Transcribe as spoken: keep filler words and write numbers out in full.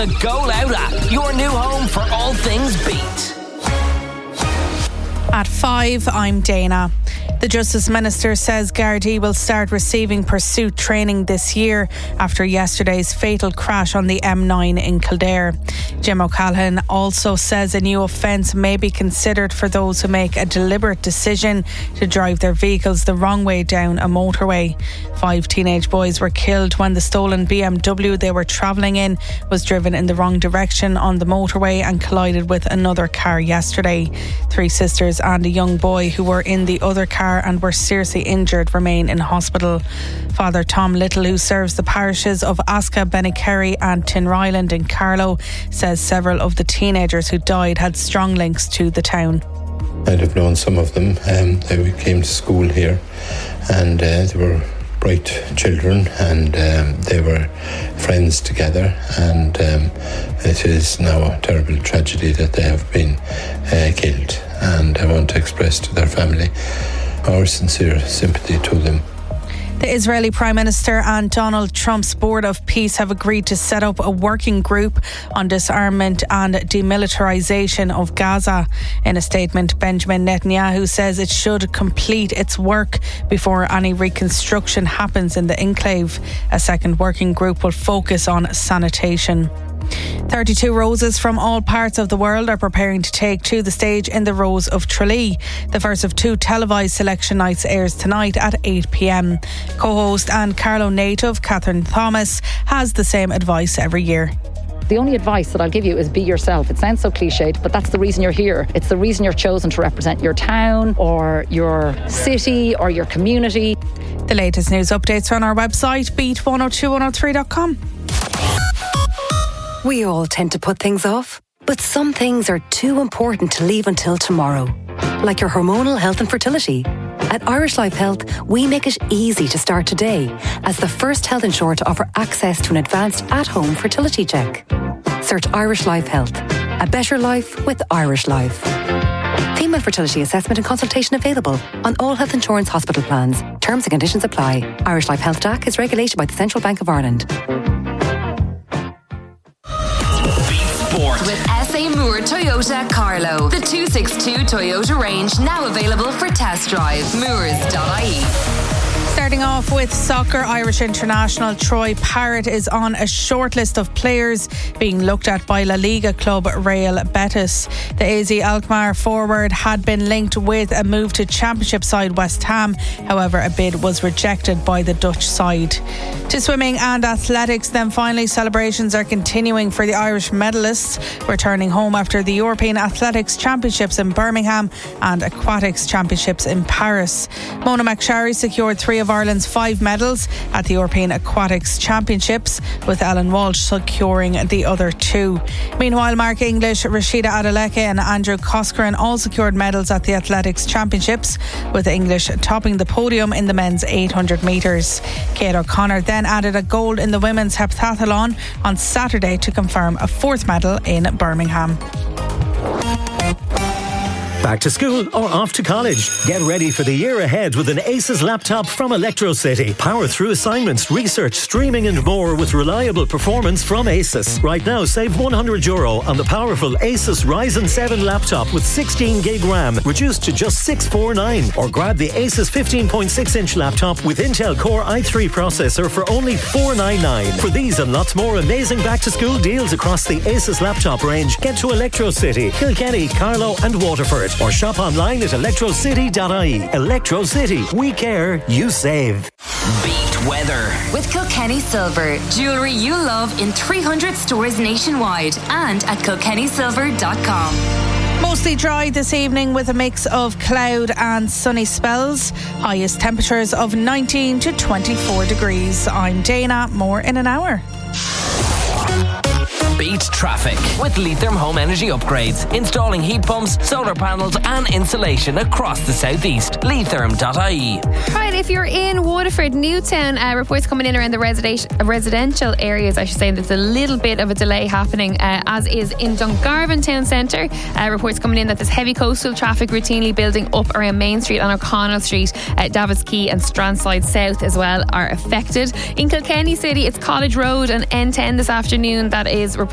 The Go Loud app, your new home for all things Beat. At five, I'm Dana. The Justice Minister says Gardaí will start receiving pursuit training this year after yesterday's fatal crash on the M nine in Kildare. Jim O'Callaghan also says a new offence may be considered for those who make a deliberate decision to drive their vehicles the wrong way down a motorway. Five teenage boys were killed when the stolen B M W they were travelling in was driven in the wrong direction on the motorway and collided with another car yesterday. Three sisters and a young boy who were in the other car and were seriously injured remain in hospital. Father Tom Little, who serves the parishes of Aska, Bennykerry and Tinryland in Carlow, says several of the teenagers who died had strong links to the town. I'd have known some of them. Um, they came to school here and uh, they were bright children and um, they were friends together, and um, it is now a terrible tragedy that they have been uh, killed, and I want to express to their family our sincere sympathy to them. The Israeli Prime Minister and Donald Trump's Board of Peace have agreed to set up a working group on disarmament and demilitarisation of Gaza. In a statement, Benjamin Netanyahu says it should complete its work before any reconstruction happens in the enclave. A second working group will focus on sanitation. thirty-two roses from all parts of the world are preparing to take to the stage in the Rose of Tralee. The first of two televised selection nights airs tonight at eight p.m. Co-host and Carlow native Catherine Thomas has the same advice every year. The only advice that I'll give you is be yourself. It sounds so cliched, but that's the reason you're here. It's the reason you're chosen to represent your town or your city or your community. The latest news updates are on our website, beat one oh two one oh three dot com. We all tend to put things off, but some things are too important to leave until tomorrow. Like your hormonal health and fertility. At Irish Life Health, we make it easy to start today as the first health insurer to offer access to an advanced at-home fertility check. Search Irish Life Health. A better life with Irish Life. Female fertility assessment and consultation available on all health insurance hospital plans. Terms and conditions apply. Irish Life Health D A C is regulated by the Central Bank of Ireland. With S A Moore Toyota Carlow. The two sixty-two Toyota range now available for test drive. Moores dot I E. Starting off with soccer, Irish international Troy Parrott is on a short list of players being looked at by La Liga club Real Betis. The A Z Alkmaar forward had been linked with a move to Championship side West Ham. However, a bid was rejected by the Dutch side. To swimming and athletics, then finally celebrations are continuing for the Irish medalists returning home after the European Athletics Championships in Birmingham and Aquatics Championships in Paris. Mona McSharry secured three of Ireland's five medals at the European Aquatics Championships, with Ellen Walsh securing the other two. Meanwhile, Mark English, Rashida Adeleke and Andrew Coscoran all secured medals at the Athletics Championships, with English topping the podium in the men's eight hundred metres. Kate O'Connor then added a gold in the women's heptathlon on Saturday to confirm a fourth medal in Birmingham. Back to school or off to college? Get ready for the year ahead with an Asus laptop from Electro City. Power through assignments, research, streaming and more with reliable performance from Asus. Right now, save one hundred euro on the powerful Asus Ryzen seven laptop with sixteen gig RAM, reduced to just six forty-nine. Or grab the Asus fifteen point six inch laptop with Intel Core i three processor for only four ninety-nine. For these and lots more amazing back to school deals across the Asus laptop range, get to Electro City, Kilkenny, Carlow and Waterford. Or shop online at electro city dot I E. Electro City. We care, you save. Beat weather. With Kilkenny Silver. Jewellery you love in three hundred stores nationwide and at kilkenny silver dot com. Mostly dry this evening with a mix of cloud and sunny spells. Highest temperatures of nineteen to twenty-four degrees. I'm Dana. More in an hour. Beat traffic with Leitrim Home Energy Upgrades. Installing heat pumps, solar panels and insulation across the southeast. Leitrim dot I E. Right, if you're in Waterford, Newtown, uh, reports coming in around the resida- residential areas, I should say. There's a little bit of a delay happening, uh, as is in Dungarvan Town Centre. Uh, reports coming in that there's heavy coastal traffic routinely building up around Main Street and O'Connell Street. Uh, Davis Quay and Strandside South as well are affected. In Kilkenny City, it's College Road and N ten this afternoon that is reported